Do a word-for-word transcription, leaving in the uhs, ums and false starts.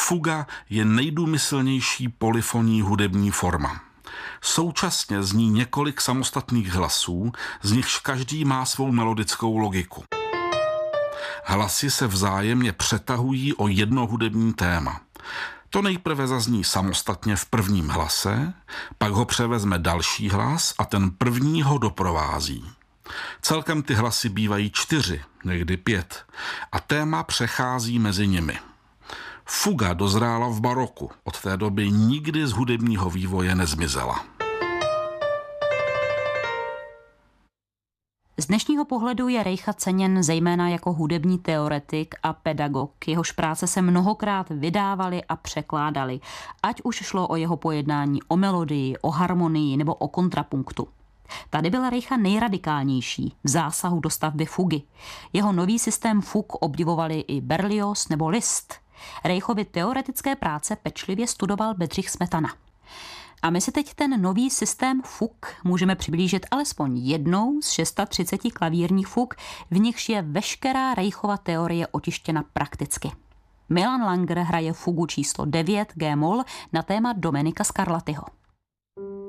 Fuga je nejdůmyslnější polyfonní hudební forma. Současně zní několik samostatných hlasů, z nichž každý má svou melodickou logiku. Hlasy se vzájemně přetahují o jedno hudební téma. To nejprve zazní samostatně v prvním hlase, pak ho převezme další hlas a ten první ho doprovází. Celkem ty hlasy bývají čtyři, někdy pět, a téma přechází mezi nimi. Fuga dozrála v baroku, od té doby nikdy z hudebního vývoje nezmizela. Z dnešního pohledu je Reicha ceněn zejména jako hudební teoretik a pedagog. Jehož práce se mnohokrát vydávaly a překládaly, ať už šlo o jeho pojednání o melodii, o harmonii nebo o kontrapunktu. Tady byla Reicha nejradikálnější v zásahu do stavby fugy. Jeho nový systém fug obdivovali i Berlioz nebo Liszt. Reichovy teoretické práce pečlivě studoval Bedřich Smetana. A my si teď ten nový systém fug můžeme přiblížit alespoň jednou z třicet šest klavírních fug, v nichž je veškerá Reichova teorie otištěna prakticky. Milan Langer hraje fugu číslo devět G-moll na téma Domenica Scarlattiho.